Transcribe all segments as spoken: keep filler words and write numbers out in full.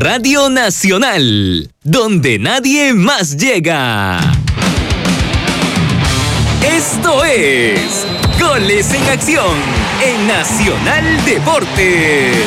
Radio Nacional, donde nadie más llega. Esto es Goles en Acción en Nacional Deportes.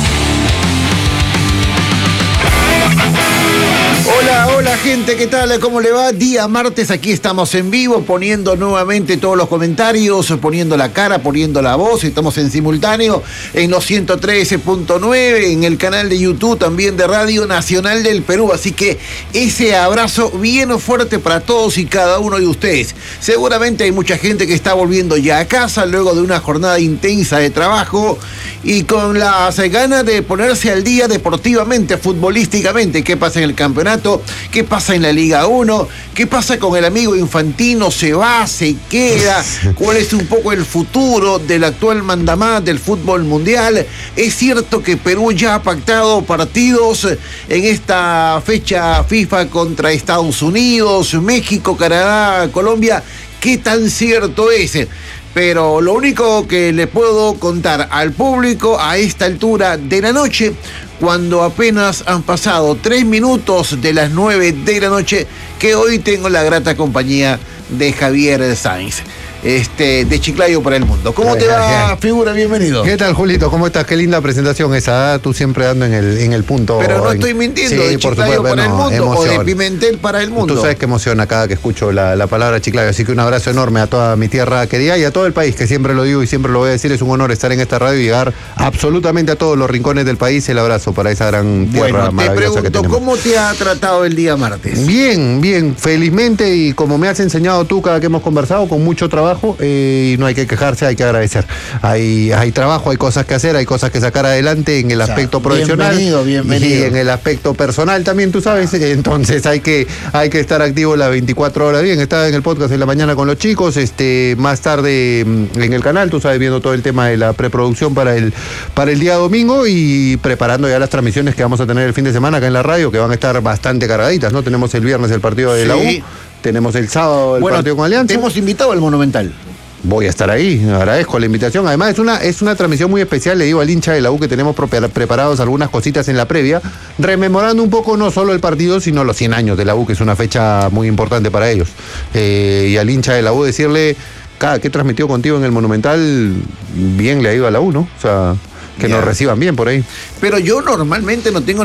Hola, hola gente, ¿qué tal? ¿Cómo le va? Día martes, aquí estamos en vivo, poniendo nuevamente todos los comentarios, poniendo la cara, poniendo la voz. Estamos en simultáneo en los ciento trece punto nueve, en el canal de YouTube también de Radio Nacional del Perú. Así que ese abrazo bien fuerte para todos y cada uno de ustedes. Seguramente hay mucha gente que está volviendo ya a casa luego de una jornada intensa de trabajo y con las ganas de ponerse al día deportivamente, futbolísticamente. ¿Qué pasa en el campeonato? ¿Qué pasa en la Liga uno? ¿Qué pasa con el amigo Infantino? ¿Se va? ¿Se queda? ¿Cuál es un poco el futuro del actual mandamás del fútbol mundial? Es cierto que Perú ya ha pactado partidos en esta fecha FIFA contra Estados Unidos, México, Canadá, Colombia. ¿Qué tan cierto es? Pero lo único que le puedo contar al público a esta altura de la noche, cuando apenas han pasado tres minutos de las nueve de la noche, que hoy tengo la grata compañía de Javier Sainz, este, de Chiclayo para el Mundo. ¿Cómo te va, figura? Bienvenido. ¿Qué tal, Julito? ¿Cómo estás? Qué linda presentación esa, tú siempre dando en el, en el punto. Pero no en... estoy mintiendo, sí, de Chiclayo para bueno, el Mundo, emoción. o de Pimentel para el Mundo. Tú sabes que emociona cada que escucho la, la palabra Chiclayo, así que un abrazo enorme a toda mi tierra querida y a todo el país, que siempre lo digo y siempre lo voy a decir, es un honor estar en esta radio y llegar absolutamente a todos los rincones del país. El abrazo para esa gran tierra bueno, maravillosa te pregunto, que tenemos. ¿cómo te ha tratado el día martes? Bien, bien, felizmente, y como me has enseñado tú cada que hemos conversado, con mucho trabajo, eh, y no hay que quejarse, hay que agradecer. Hay, hay trabajo, hay cosas que hacer, hay cosas que sacar adelante en el O sea, aspecto profesional. Bienvenido, bienvenido. Y en el aspecto personal también, tú sabes, entonces hay que, hay que estar activo las veinticuatro horas. Bien, estaba en el podcast en la mañana con los chicos, este, más tarde en el canal, tú sabes, viendo todo el tema de la preproducción para el, para el día domingo y preparando ya las transmisiones que vamos a tener el fin de semana acá en la radio, que van a estar bastante cargaditas, ¿no? Tenemos el viernes el partido de Sí. la U, tenemos el sábado el bueno, partido con Alianza. Te hemos invitado al Monumental. Voy a estar ahí, agradezco la invitación. Además es una, es una transmisión muy especial, le digo al hincha de la U que tenemos preparados algunas cositas en la previa, rememorando un poco no solo el partido, sino los cien años de la U, que es una fecha muy importante para ellos. Eh, y al hincha de la U decirle, cada que transmitió contigo en el Monumental, bien le ha ido a la U, ¿no? O sea, que Ya. nos reciban bien por ahí. Pero yo normalmente no tengo